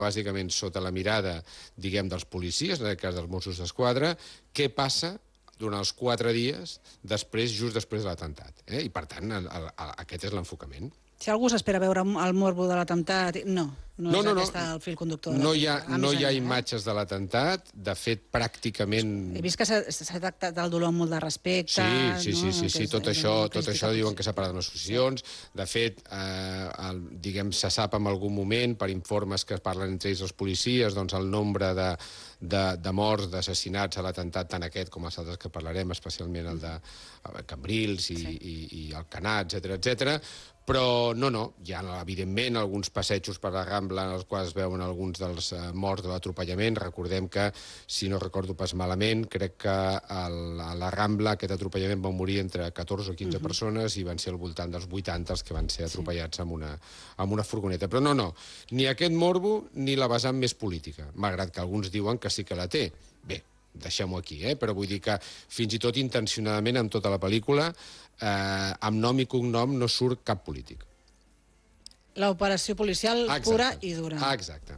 bàsicament sota la mirada, diguem, dels policies, en aquest cas dels Mossos d'Esquadra, què passa durant els 4 dies just després de l'atemptat. I, per tant, aquest és l'enfocament. Si algú s'espera veure el morbo de l'atemptat... No és aquest el fil conductor de la pel·lícula. No hi ha imatges de l'atemptat. De fet, pràcticament... He vist que s'ha tractat el dolor amb molt de respecte. Sí. Tot això diuen que s'ha parlat en associacions. De fet, diguem, se sap en algun moment, per informes que parlen entre ells els policies, doncs el nombre de morts, d'assassinats a l'atemptat, tant aquest com els altres que parlarem, especialment el de Cambrils i Alcanar, etcètera. Però no, hi ha, evidentment, alguns passejos per la Rambla en els quals es veuen alguns dels morts de l'atropellament. Recordem que, si no recordo pas malament, crec que a la Rambla aquest atropellament va morir entre 14 o 15 persones i van ser al voltant dels 80 els que van ser atropellats amb una furgoneta. Però no, ni aquest morbo ni la vessant més política, malgrat que alguns diuen que sí que la té. Bé, deixem-ho aquí, però vull dir que fins i tot intencionadament amb tota la pel·lícula, amb nom i cognom no surt cap polític. L'operació policial pura i dura. Exacte.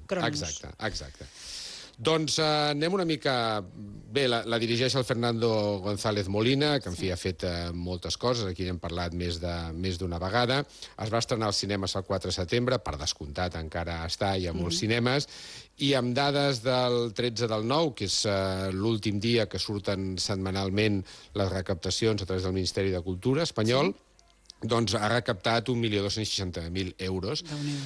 Doncs anem una mica... Bé, la dirigeix el Fernando González Molina, que en fi ha fet moltes coses, aquí n'hem parlat més d'una vegada. Es va estrenar als cinemes el 4 de setembre, per descomptat encara està i a molts cinemes, i amb dades del 13 del 9, que és l'últim dia que surten setmanalment les recaptacions a través del Ministeri de Cultura espanyol, doncs ha recaptat 1.260.000 euros.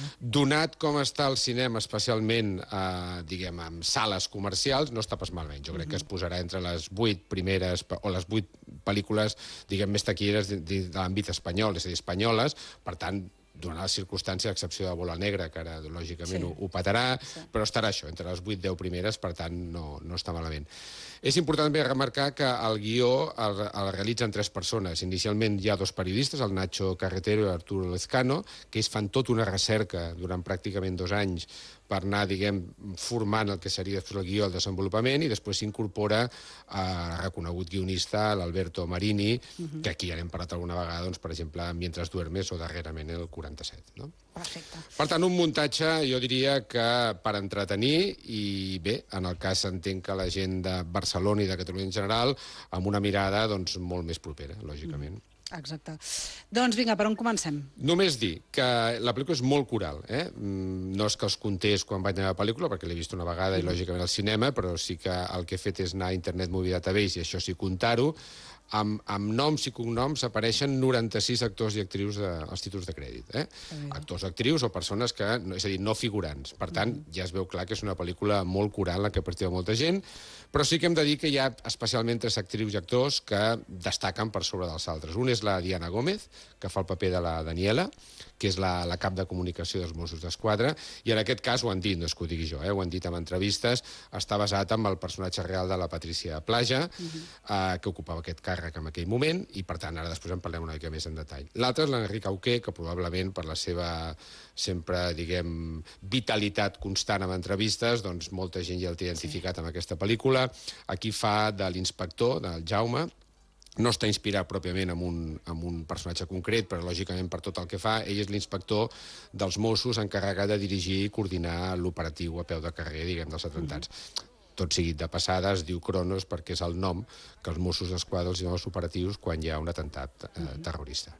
Donat com està el cinema, especialment, diguem, amb sales comercials, no està pas malament. Jo crec que es posarà entre les 8 primeres, o les 8 pel·lícules, diguem, més taquilleres de l'àmbit espanyol, és a dir, espanyoles, per tant, donant la circumstància, a excepció de Bola Negra, que ara, lògicament, ho petarà, però estarà això, entre les 8-10 primeres, per tant, no està malament. És important també remarcar que el guió el realitzen 3 persones. Inicialment hi ha 2 periodistes, el Nacho Carretero i Arturo Lezcano, que ells fan tota una recerca durant pràcticament 2 anys per anar, diguem, formant el que seria després el guió, el desenvolupament, i després s'incorpora el reconegut guionista, l'Alberto Marini, que aquí ja n'hem parlat alguna vegada, doncs, per exemple, Mientras duermes o darrerament el 47. No? Perfecte. Per tant, un muntatge, jo diria que per entretenir, i bé, en el cas entenc que la gent de Barcelona i de Catalunya en general, amb una mirada doncs, molt més propera, lògicament. Exacte. Doncs vinga, per on comencem? Només dir que la pel·lícula és molt coral. No és que els contés quan vaig anar a la pel·lícula, perquè l'he vist una vegada i lògicament al cinema, però sí que el que he fet és anar a Internet Movie Database i això sí comptar-ho. Amb noms i cognoms apareixen 96 actors i actrius als títols de crèdit. Actors, actrius o persones que, és a dir, no figurants. Per tant, ja es veu clar que és una pel·lícula molt coral en la que participa molta gent, però sí que hem de dir que hi ha especialment 3 actrius i actors que destaquen per sobre dels altres. Un és la Diana Gómez, que fa el paper de la Daniela, que és la cap de comunicació dels Mossos d'Esquadra, i en aquest cas ho han dit, no és que ho digui jo, ho han dit en entrevistes, està basat en el personatge real de la Patricia Plaja, que ocupava aquest càrrec en aquell moment, i per tant ara després en parlem una mica més en detall. L'altre és l'Enric Auqué, que probablement per la seva sempre, diguem, vitalitat constant en entrevistes, doncs molta gent ja el té identificat amb aquesta pel·lícula. Aquí fa de l'inspector, del Jaume. No està inspirat pròpiament en un personatge concret, però lògicament per tot el que fa, ell és l'inspector dels Mossos encarregat de dirigir i coordinar l'operatiu a peu de carrer, diguem, dels atemptats. Tot seguit de passada es diu Cronos perquè és el nom que els Mossos d'Esquadra els donen als operatius quan hi ha un atemptat terrorista.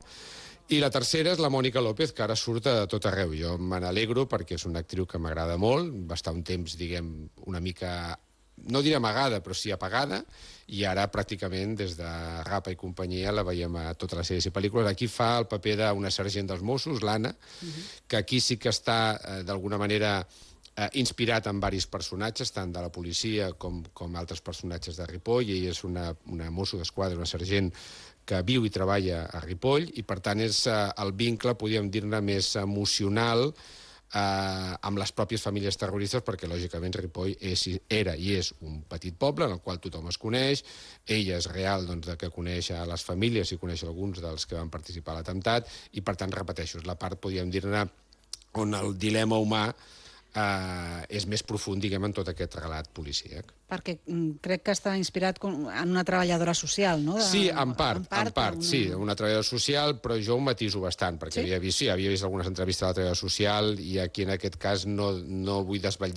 I la tercera és la Mònica López, que ara surt a tot arreu. Jo me n'alegro perquè és una actriu que m'agrada molt, va estar un temps, diguem, una mica, no diré amagada, però sí apagada, i ara pràcticament des de Rapa i companyia la veiem a totes les sèries i pel·lícules. Aquí fa el paper d'una sergent dels Mossos, l'Anna, que aquí sí que està d'alguna manera inspirat en diversos personatges, tant de la policia com altres personatges de Ripoll, i ella és una mosso d'esquadra, una sergent que viu i treballa a Ripoll, i per tant és el vincle, podríem dir-ne, més emocional amb les pròpies famílies terroristes, perquè lògicament Ripoll era i és un petit poble en el qual tothom es coneix. Ella és real que coneix a les famílies i coneix alguns dels que van participar a l'atemptat, i per tant, repeteixo, és la part, podríem dir-ne, on el dilema humà és més profund, diguem, en tot aquest relat policíac. Perquè crec que està inspirat en una treballadora social, no? Sí, en part, sí, una treballadora social, però jo ho matiso bastant, perquè havia vist algunes entrevistes de la treballadora social i aquí en aquest cas no vull desvetllar